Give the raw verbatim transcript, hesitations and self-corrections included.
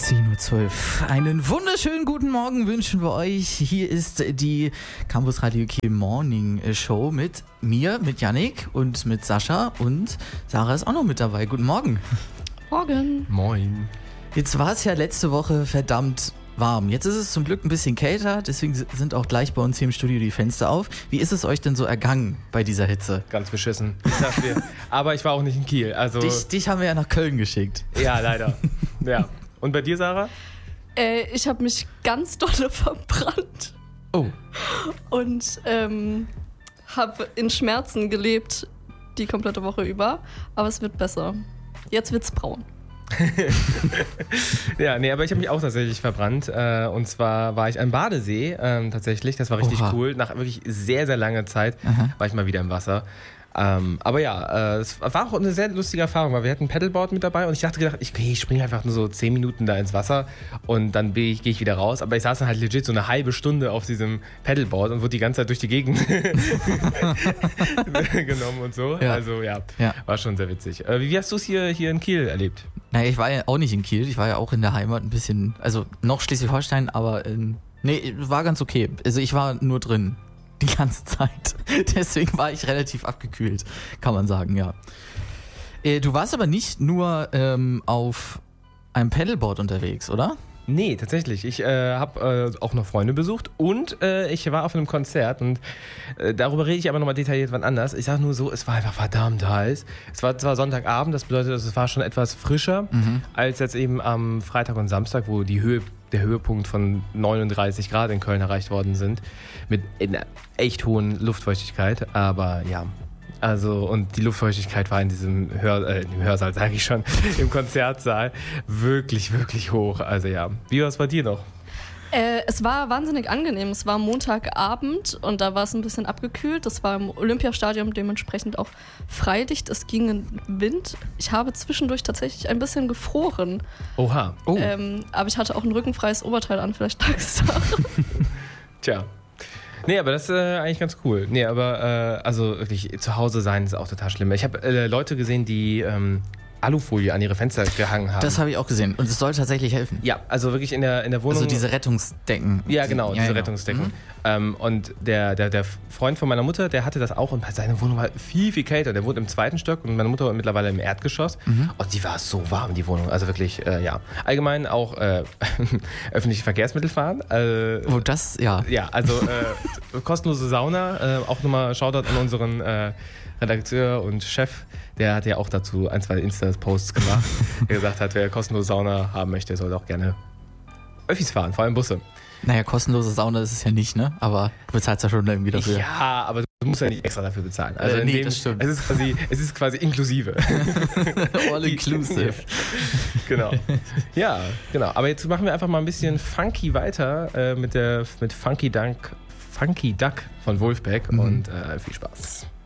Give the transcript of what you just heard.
zehn Uhr zwölf. Einen wunderschönen guten Morgen wünschen wir euch. Hier ist die Campus Radio Kiel Morning Show mit mir, mit Yannick und mit Sascha, und Sarah ist auch noch mit dabei. Guten Morgen. Morgen. Moin. Jetzt war es ja letzte Woche verdammt warm. Jetzt ist es zum Glück ein bisschen kälter, deswegen sind auch gleich bei uns hier im Studio die Fenster auf. Wie ist es euch denn so ergangen bei dieser Hitze? Ganz beschissen. Ich sag's dir. Aber ich war auch nicht in Kiel. Also Dich, dich haben wir ja nach Köln geschickt. ja, leider. Ja. Und bei dir, Sarah? Äh, ich habe mich ganz dolle verbrannt Oh, und ähm, habe in Schmerzen gelebt die komplette Woche über. Aber es wird besser. Jetzt wird's braun. Ja, nee, aber ich habe mich auch tatsächlich verbrannt. Äh, und zwar war ich am Badesee ähm, tatsächlich. Das war richtig Oha. cool. Nach wirklich sehr, sehr langer Zeit Aha. war ich mal wieder im Wasser. Ähm, aber ja, äh, es war auch eine sehr lustige Erfahrung, weil wir hatten ein Paddleboard mit dabei und ich dachte gedacht, ich, okay, ich springe einfach nur so zehn Minuten da ins Wasser und dann gehe ich, geh ich wieder raus. Aber ich saß dann halt legit so eine halbe Stunde auf diesem Paddleboard und wurde die ganze Zeit durch die Gegend genommen und so. Ja. Also ja, Ja. war schon sehr witzig. Äh, wie hast du es hier, hier in Kiel erlebt? naja, ich war ja auch nicht in Kiel, ich war ja auch in der Heimat ein bisschen, also noch Schleswig-Holstein, aber ähm, nee, war ganz okay. Also ich war nur drin die ganze Zeit. Deswegen war ich relativ abgekühlt, kann man sagen, ja. Äh, du warst aber nicht nur ähm, auf einem Paddleboard unterwegs, oder? Nee, tatsächlich. Ich äh, habe äh, auch noch Freunde besucht und äh, ich war auf einem Konzert und äh, darüber rede ich aber nochmal detailliert wann anders. Ich sage nur so, es war einfach verdammt heiß. Es war zwar Sonntagabend, das bedeutet, es war schon etwas frischer Mhm. als jetzt eben am Freitag und Samstag, wo die Höhe, der Höhepunkt von neununddreißig Grad in Köln erreicht worden sind, mit einer echt hohen Luftfeuchtigkeit. Aber ja, also und die Luftfeuchtigkeit war in diesem Hör, äh, im Hörsaal, sage ich schon, im Konzertsaal wirklich, wirklich hoch. Also ja, wie war es bei dir noch? Äh, es war wahnsinnig angenehm. Es war Montagabend und da war es ein bisschen abgekühlt. Das war im Olympiastadion dementsprechend auch freilicht. Es ging in Wind. Ich habe zwischendurch tatsächlich ein bisschen gefroren. Oha. Oh, Ähm, aber ich hatte auch ein rückenfreies Oberteil an. Vielleicht lag es daran. Tja. Nee, aber das ist äh, eigentlich ganz cool. Nee, aber äh, also wirklich, zu Hause sein ist auch total schlimm. Ich habe äh, Leute gesehen, die ähm, Alufolie an ihre Fenster gehangen haben. das habe ich auch gesehen und es soll tatsächlich helfen. Ja, also wirklich in der, in der Wohnung. Also diese Rettungsdecken. Ja, genau, Ja, diese genau. Rettungsdecken. Mhm. Ähm, und der, der, der Freund von meiner Mutter, der hatte das auch und seine Wohnung war viel, viel kälter. Der wohnt im zweiten Stock und meine Mutter war mittlerweile im Erdgeschoss. Mhm. Und die war so warm, die Wohnung. Also wirklich, äh, ja. Allgemein auch äh, öffentliche Verkehrsmittel fahren. Äh, Oh, das, ja. Ja, also äh, kostenlose Sauna. Äh, auch nochmal Shoutout an unseren äh, Redakteur und Chef. Der hat ja auch dazu ein, zwei Insta-Posts gemacht, der gesagt hat, wer kostenlose Sauna haben möchte, soll auch gerne Öffis fahren, vor allem Busse. Naja, kostenlose Sauna ist es ja nicht, ne? Aber du bezahlst ja schon irgendwie dafür. Ja, aber du musst ja nicht extra dafür bezahlen. Also Äh, in nee, dem, das stimmt. Es ist quasi, es ist quasi inklusive. All inclusive. Genau. Ja, genau. Aber jetzt machen wir einfach mal ein bisschen funky weiter äh, mit der mit Funky Dunk, Funky Duck von Wolfpack Mhm. und äh, viel Spaß.